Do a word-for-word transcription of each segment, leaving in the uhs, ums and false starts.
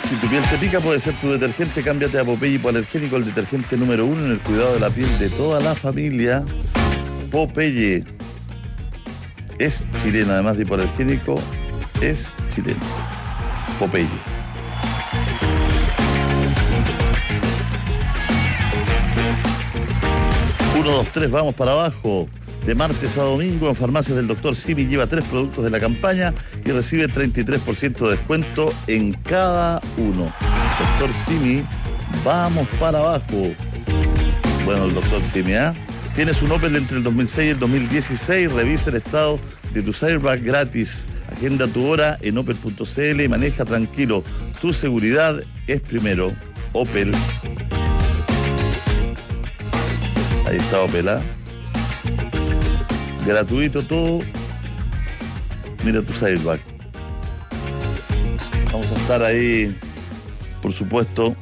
Si tu piel te pica, puede ser tu detergente. Cámbiate a Popeye Hipoalergénico, el detergente número uno en el cuidado de la piel de toda la familia. Popeye es chileno, además de hipoalergénico, es chileno. Popeye. Uno, dos, tres, vamos para abajo. De martes a domingo en farmacias del doctor Simi lleva tres productos de la campaña y recibe treinta y tres por ciento de descuento en cada uno. doctor Simi, vamos para abajo. Bueno, el doctor Simi, ¿eh? Tienes un Opel entre el dos mil seis y el dos mil dieciséis. Revisa el estado de tus airbags gratis. Agenda tu hora en opel punto c l y maneja tranquilo. Tu seguridad es primero. Opel. Ahí está Opel, ¿eh? Gratuito todo. Mira tus airbags. Vamos a estar ahí, por supuesto,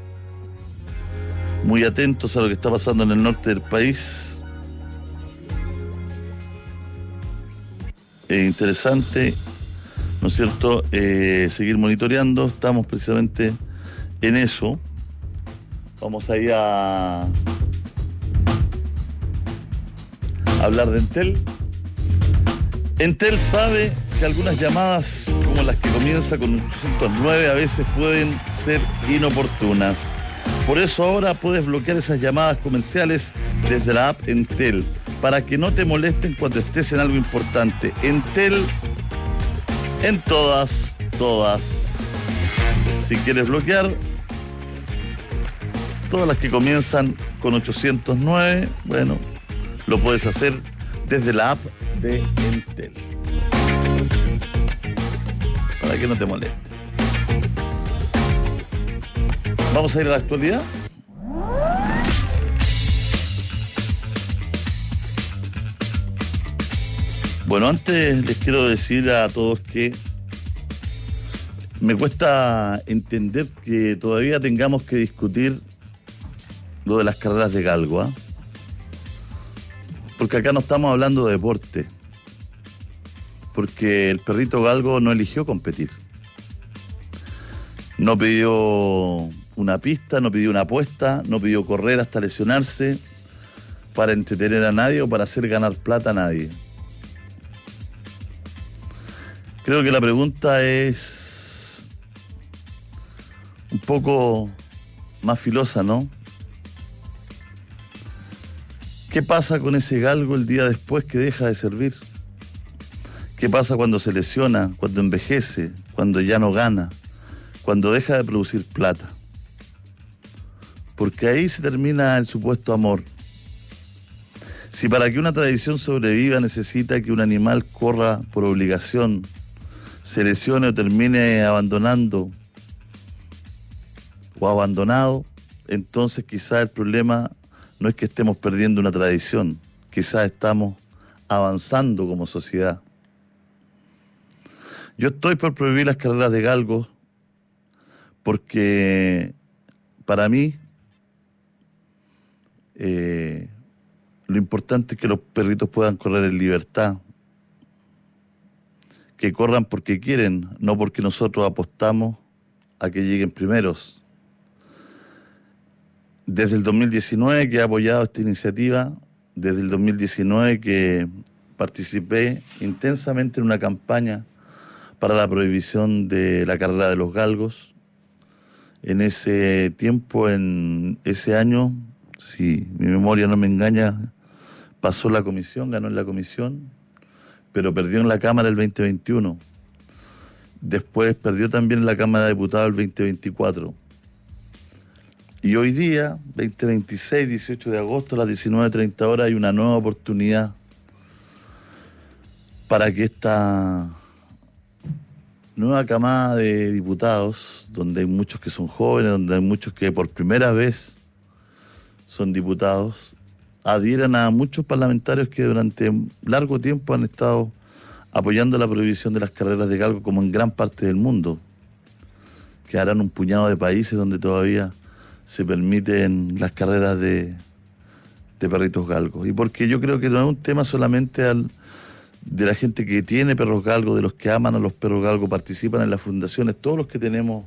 muy atentos a lo que está pasando en el norte del país. Es interesante, ¿no es cierto?, eh, seguir monitoreando. Estamos precisamente en eso. Vamos ahí a hablar de Entel. Entel sabe que algunas llamadas, como las que comienza con ochocientos nueve, a veces pueden ser inoportunas. Por eso ahora puedes bloquear esas llamadas comerciales desde la app Entel, para que no te molesten cuando estés en algo importante. Entel, en todas, todas. Si quieres bloquear todas las que comienzan con ochocientos nueve, bueno, lo puedes hacer desde la app de Entel, para que no te moleste. Vamos a ir a la actualidad. Bueno, antes les quiero decir a todos que me cuesta entender que todavía tengamos que discutir lo de las carreras de galgo, ¿eh? Porque acá no estamos hablando de deporte. Porque el perrito galgo no eligió competir. No pidió una pista, no pidió una apuesta, no pidió correr hasta lesionarse para entretener a nadie o para hacer ganar plata a nadie. Creo que la pregunta es un poco más filosa, ¿no? ¿Qué pasa con ese galgo el día después que deja de servir? ¿Qué pasa cuando se lesiona, cuando envejece, cuando ya no gana, cuando deja de producir plata? Porque ahí se termina el supuesto amor. Si para que una tradición sobreviva necesita que un animal corra por obligación, se lesione o termine abandonando o abandonado, entonces quizás el problema no es que estemos perdiendo una tradición, quizás estamos avanzando como sociedad. Yo estoy por prohibir las carreras de galgos porque para mí eh, lo importante es que los perritos puedan correr en libertad, que corran porque quieren, no porque nosotros apostamos a que lleguen primeros. Desde el dos mil diecinueve que he apoyado esta iniciativa, desde el dos mil diecinueve que participé intensamente en una campaña para la prohibición de la carrera de los galgos. En ese tiempo, en ese año, si mi memoria no me engaña, pasó la comisión, ganó en la comisión, pero perdió en la Cámara el veinte veintiuno. Después perdió también en la Cámara de Diputados el veinte veinticuatro. Y hoy día, veinte veintiséis, dieciocho de agosto, a las diecinueve treinta horas, hay una nueva oportunidad para que esta nueva camada de diputados, donde hay muchos que son jóvenes, donde hay muchos que por primera vez son diputados, adhieran a muchos parlamentarios que durante largo tiempo han estado apoyando la prohibición de las carreras de galgo, como en gran parte del mundo. Quedarán un puñado de países donde todavía se permiten las carreras de, de perritos galgos. Y porque yo creo que no es un tema solamente al, de la gente que tiene perros galgos, de los que aman a los perros galgos, participan en las fundaciones, todos los que tenemos